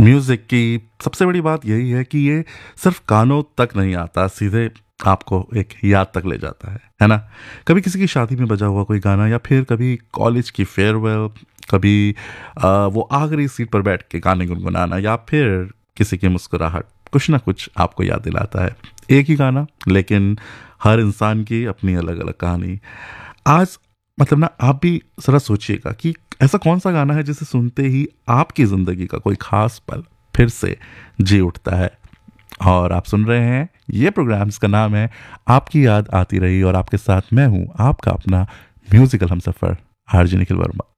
Music की सबसे बड़ी बात यही है कि ये सिर्फ कानों तक नहीं आता, सीधे आपको एक याद तक ले जाता है ना? कभी किसी की शादी में बजा हुआ कोई गाना या फिर कभी कॉलेज की फेयरवेल, कभी वो आखिरी सीट पर बैठ के गाने गुनगुनाना या फिर किसी की मुस्कुराहट, कुछ ना कुछ आपको याद दिलाता है। एक ही गाना, लेकिन हर इंसान की अपनी अलग-अलग कहानी। आज मतलब ना आप भी ज़रा सोचिएगा कि ऐसा कौन-सा गाना है जिसे सुनते ही आपकी ज़िंदगी का कोई ख़ास पल फिर से जी उठता है। और आप सुन रहे हैं ये प्रोग्राम, जिसका नाम है आपकी याद आती रही, और आपके साथ मैं हूँ आपका अपना म्यूज़िकल हमसफ़र आरजे निखिल वर्मा।